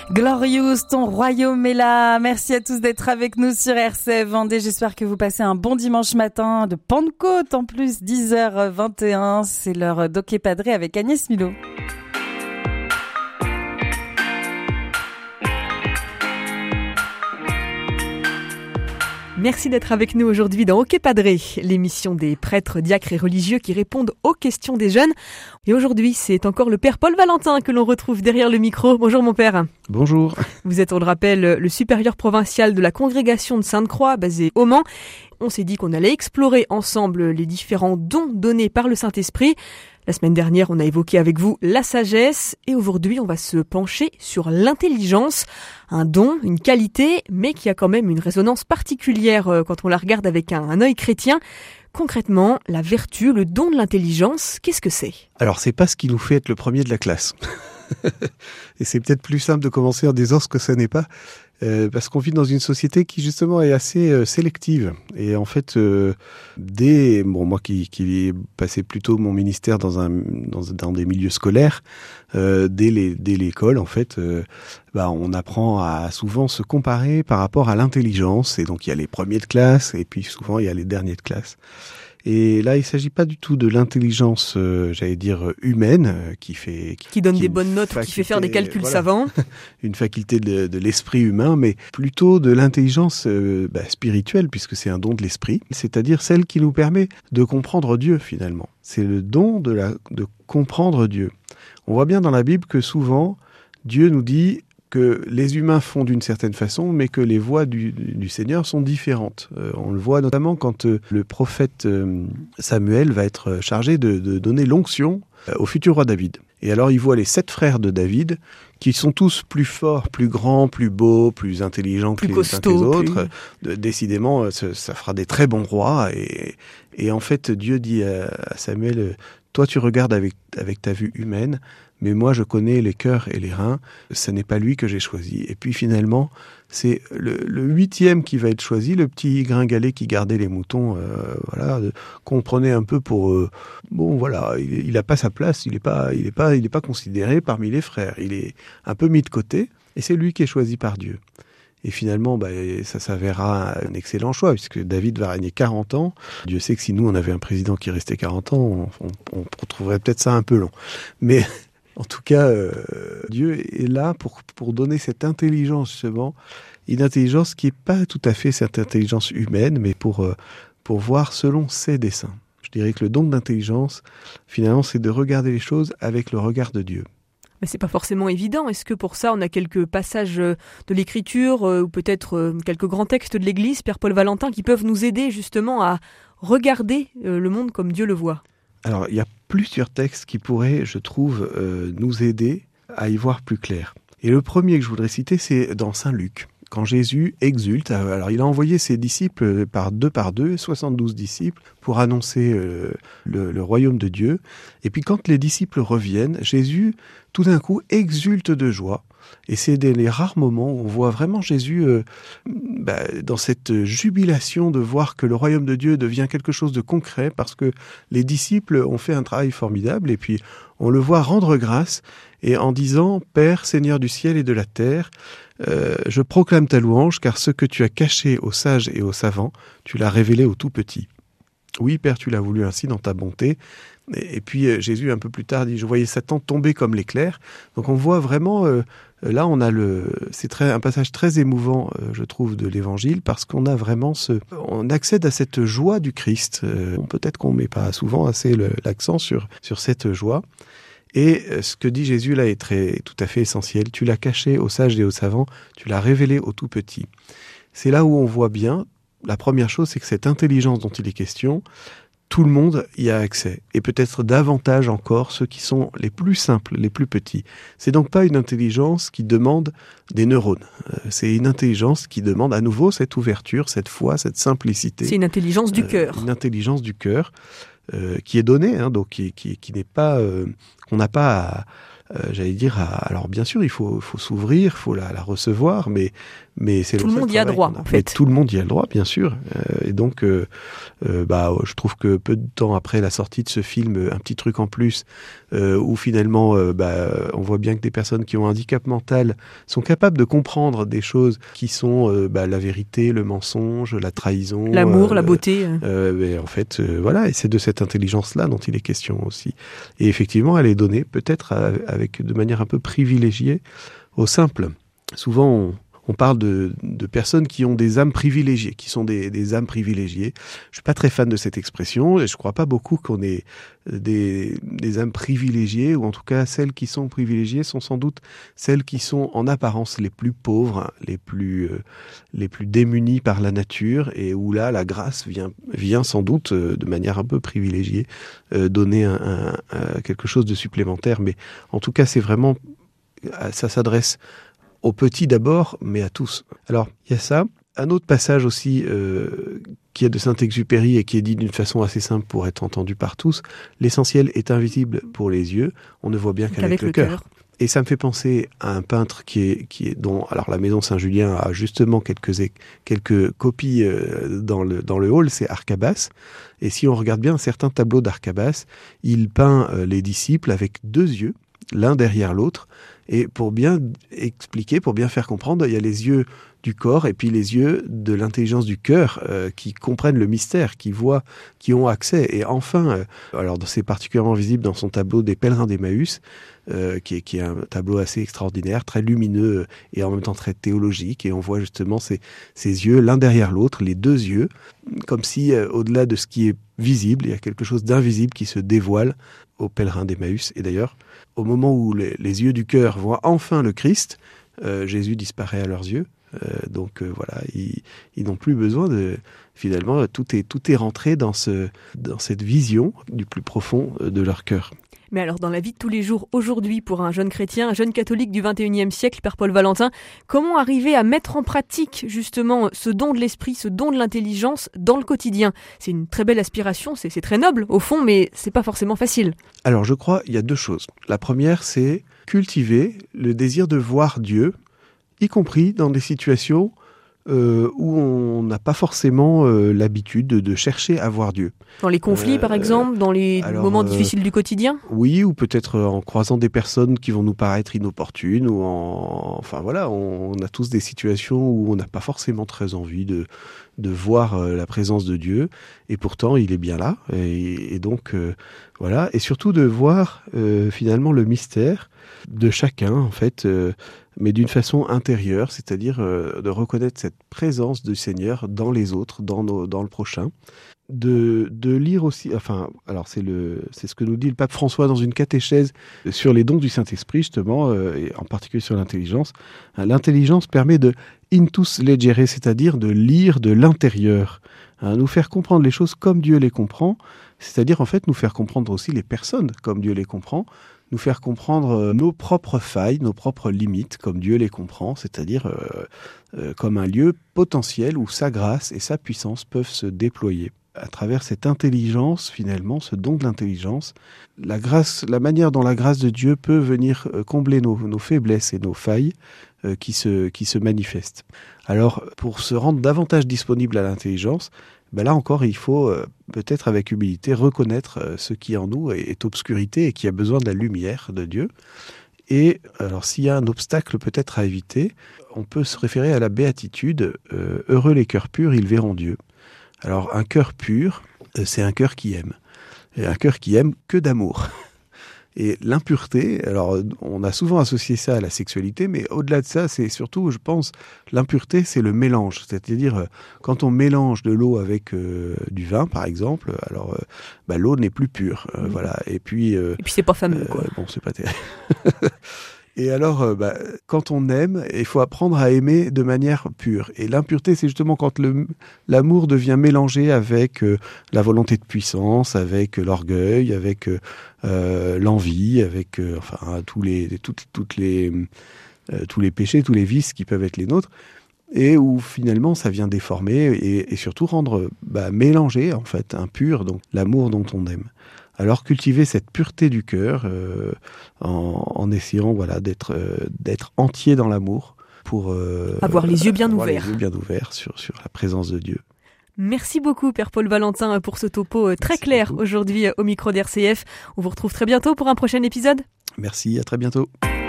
Glorious, ton royaume est là. Merci à tous d'être avec nous sur RCF Vendée. J'espère que vous passez un bon dimanche matin de Pentecôte. En plus, 10h21, c'est l'heure d'Ok Padré avec Agnès Milo. Merci d'être avec nous aujourd'hui dans Ok Padré, l'émission des prêtres, diacres et religieux qui répondent aux questions des jeunes. Et aujourd'hui, c'est encore le père Paul Valentin que l'on retrouve derrière le micro. Bonjour mon père. Bonjour. Vous êtes, on le rappelle, le supérieur provincial de la congrégation de Sainte-Croix, basée au Mans. On s'est dit qu'on allait explorer ensemble les différents dons donnés par le Saint-Esprit. La semaine dernière, on a évoqué avec vous la sagesse et aujourd'hui, on va se pencher sur l'intelligence. Un don, une qualité, mais qui a quand même une résonance particulière quand on la regarde avec un œil chrétien. Concrètement, la vertu, le don de l'intelligence, qu'est-ce que c'est ? Alors, c'est pas ce qui nous fait être le premier de la classe. Et c'est peut-être plus simple de commencer en disant ce que ça n'est pas. Parce qu'on vit dans une société qui justement est assez sélective. Et en fait, moi qui ai passé plutôt mon ministère dans des milieux scolaires, dès l'école en fait, on apprend à souvent se comparer par rapport à l'intelligence. Et donc il y a les premiers de classe et puis souvent il y a les derniers de classe. Et là, il s'agit pas du tout de l'intelligence, humaine, qui donne des bonnes notes, qui fait faire des calculs savants. Une faculté de l'esprit humain, mais plutôt de l'intelligence spirituelle, puisque c'est un don de l'esprit, c'est-à-dire celle qui nous permet de comprendre Dieu, finalement. C'est le don de comprendre Dieu. On voit bien dans la Bible que souvent, Dieu nous dit que les humains font d'une certaine façon, mais que les voies du Seigneur sont différentes. On le voit notamment quand le prophète Samuel va être chargé de donner l'onction au futur roi David. Et alors il voit les 7 frères de David, qui sont tous plus forts, plus grands, plus beaux, plus intelligents que les uns que les autres. Décidément, ça fera des très bons rois. Et en fait, Dieu dit à Samuel, toi tu regardes avec ta vue humaine, mais moi je connais les cœurs et les reins, ce n'est pas lui que j'ai choisi. Et puis finalement, c'est le 8e qui va être choisi, le petit gringalet qui gardait les moutons, qu'on prenait un peu pour... il n'a pas sa place, il n'est pas considéré parmi les frères, il est un peu mis de côté, et c'est lui qui est choisi par Dieu. Et finalement, ça s'avérera un excellent choix, puisque David va régner 40 ans. Dieu sait que si nous, on avait un président qui restait 40 ans, on trouverait peut-être ça un peu long. Mais en tout cas, Dieu est là pour donner cette intelligence, justement, une intelligence qui n'est pas tout à fait cette intelligence humaine, mais pour voir selon ses desseins. Je dirais que le don d'intelligence, finalement, c'est de regarder les choses avec le regard de Dieu. Mais c'est pas forcément évident. Est-ce que pour ça, on a quelques passages de l'Écriture ou peut-être quelques grands textes de l'Église, Père Paul Valentin, qui peuvent nous aider justement à regarder le monde comme Dieu le voit ? Alors, il y a plusieurs textes qui pourraient, je trouve, nous aider à y voir plus clair. Et le premier que je voudrais citer, c'est dans Saint Luc. Quand Jésus exulte, alors il a envoyé ses disciples par deux, 72 disciples, pour annoncer le royaume de Dieu. Et puis quand les disciples reviennent, Jésus, tout d'un coup, exulte de joie. Et c'est les rares moments où on voit vraiment Jésus dans cette jubilation de voir que le royaume de Dieu devient quelque chose de concret, parce que les disciples ont fait un travail formidable, et puis on le voit rendre grâce, et en disant « Père, Seigneur du ciel et de la terre, je proclame ta louange, car ce que tu as caché aux sages et aux savants, tu l'as révélé aux tout petits. Oui, Père, tu l'as voulu ainsi dans ta bonté. » Et puis Jésus, un peu plus tard, dit « Je voyais Satan tomber comme l'éclair. » Donc on voit vraiment, là on a un passage très émouvant, je trouve, de l'Évangile, parce qu'on a vraiment on accède à cette joie du Christ. Peut-être qu'on ne met pas souvent assez l'accent sur cette joie. Et ce que dit Jésus là est tout à fait essentiel. Tu l'as caché aux sages et aux savants, tu l'as révélé aux tout petits. C'est là où on voit bien, la première chose, c'est que cette intelligence dont il est question, tout le monde y a accès. Et peut-être davantage encore ceux qui sont les plus simples, les plus petits. C'est donc pas une intelligence qui demande des neurones. C'est une intelligence qui demande à nouveau cette ouverture, cette foi, cette simplicité. C'est une intelligence du cœur. Une intelligence du cœur. Qui est donnée, donc qui n'est pas, qu'on n'a pas alors bien sûr il faut s'ouvrir, il faut la recevoir, mais c'est tout le monde y a droit en fait. Tout le monde y a le droit, bien sûr. Et donc je trouve que peu de temps après la sortie de ce film Un petit truc en plus où finalement, on voit bien que des personnes qui ont un handicap mental sont capables de comprendre des choses qui sont la vérité, le mensonge, la trahison, l'amour, la beauté. Mais en fait, voilà, et c'est de cette intelligence-là dont il est question aussi. Et effectivement, elle est donnée peut-être de manière un peu privilégiée aux simples. Souvent, on parle de personnes qui ont des âmes privilégiées, qui sont des âmes privilégiées. Je suis pas très fan de cette expression et je crois pas beaucoup qu'on ait des âmes privilégiées, ou en tout cas celles qui sont privilégiées sont sans doute celles qui sont en apparence les plus pauvres, les plus démunies par la nature, et où là la grâce vient sans doute de manière un peu privilégiée donner quelque chose de supplémentaire. Mais en tout cas, c'est vraiment, ça s'adresse aux petits d'abord, mais à tous. Alors, il y a ça. Un autre passage aussi qui est de Saint-Exupéry et qui est dit d'une façon assez simple pour être entendu par tous. L'essentiel est invisible pour les yeux, on ne voit bien qu'avec le cœur. Et ça me fait penser à un peintre dont alors la Maison Saint-Julien a justement quelques copies dans le hall, c'est Arcabas. Et si on regarde bien certains tableaux d'Arcabas, il peint les disciples avec deux yeux, l'un derrière l'autre. Et pour bien expliquer, pour bien faire comprendre, il y a les yeux du corps et puis les yeux de l'intelligence du cœur qui comprennent le mystère, qui voient, qui ont accès. Et enfin, alors c'est particulièrement visible dans son tableau des Pèlerins d'Emmaüs, qui est un tableau assez extraordinaire, très lumineux et en même temps très théologique. Et on voit justement ces yeux l'un derrière l'autre, les deux yeux, comme si au-delà de ce qui est visible, il y a quelque chose d'invisible qui se dévoile aux Pèlerins d'Emmaüs. Et d'ailleurs, au moment où les yeux du cœur voient enfin le Christ, Jésus disparaît à leurs yeux. Donc voilà, ils n'ont plus besoin de... Finalement, tout est rentré dans cette vision du plus profond de leur cœur. Mais alors, dans la vie de tous les jours, aujourd'hui, pour un jeune chrétien, un jeune catholique du XXIe siècle, Père Paul Valentin, comment arriver à mettre en pratique, justement, ce don de l'esprit, ce don de l'intelligence dans le quotidien ? C'est une très belle aspiration, c'est très noble, au fond, mais c'est pas forcément facile. Alors, je crois, il y a deux choses. La première, c'est cultiver le désir de voir Dieu, y compris dans des situations où on n'a pas forcément l'habitude de chercher à voir Dieu. Dans les conflits, par exemple, dans les moments difficiles du quotidien ? Oui, ou peut-être en croisant des personnes qui vont nous paraître inopportunes, ou enfin voilà, on a tous des situations où on n'a pas forcément très envie de voir la présence de Dieu, et pourtant il est bien là, et donc voilà, et surtout de voir finalement le mystère de chacun, en fait, mais d'une façon intérieure, c'est-à-dire de reconnaître cette présence du Seigneur dans les autres, dans le prochain. De lire aussi, enfin, alors c'est ce que nous dit le pape François dans une catéchèse sur les dons du Saint-Esprit, justement, et en particulier sur l'intelligence. L'intelligence permet de intus legere, c'est-à-dire de lire de l'intérieur, nous faire comprendre les choses comme Dieu les comprend, c'est-à-dire en fait nous faire comprendre aussi les personnes comme Dieu les comprend, nous faire comprendre nos propres failles, nos propres limites comme Dieu les comprend, c'est-à-dire comme un lieu potentiel où sa grâce et sa puissance peuvent se déployer. À travers cette intelligence, finalement, ce don de l'intelligence, la manière dont la grâce de Dieu peut venir combler nos faiblesses et nos failles qui se manifestent. Alors, pour se rendre davantage disponible à l'intelligence, là encore, il faut peut-être avec humilité reconnaître ce qui en nous est obscurité et qui a besoin de la lumière de Dieu. Et alors, s'il y a un obstacle peut-être à éviter, on peut se référer à la béatitude « Heureux les cœurs purs, ils verront Dieu ». Alors, un cœur pur, c'est un cœur qui aime. Et un cœur qui aime que d'amour. Et l'impureté, alors on a souvent associé ça à la sexualité, mais au-delà de ça, c'est surtout, je pense, l'impureté, c'est le mélange. C'est-à-dire, quand on mélange de l'eau avec du vin, par exemple, alors l'eau n'est plus pure. Voilà. Et puis c'est pas fameux, quoi. Bon, c'est pas terrible. Et alors, quand on aime, il faut apprendre à aimer de manière pure. Et l'impureté, c'est justement quand l'amour devient mélangé avec la volonté de puissance, avec l'orgueil, avec l'envie, avec tous les péchés, tous les vices qui peuvent être les nôtres, et où finalement ça vient déformer et surtout rendre mélanger en fait impur donc l'amour dont on aime. Alors cultiver cette pureté du cœur en essayant d'être entier dans l'amour pour avoir les yeux bien ouverts. Les yeux bien ouverts sur la présence de Dieu. Merci beaucoup, Père Paul Valentin, pour ce topo très clair aujourd'hui au micro d'RCF. On vous retrouve très bientôt pour un prochain épisode. Merci, à très bientôt.